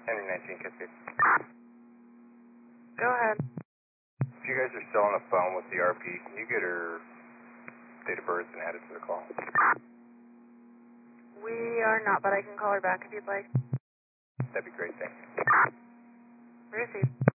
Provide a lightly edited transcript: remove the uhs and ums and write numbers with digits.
Henry 19, Cascade. Go ahead. If you guys are still on the phone with the RP, can you get her date of birth and add it to the call? We are not, but I can call her back if you'd like. That'd be great, thanks. Received.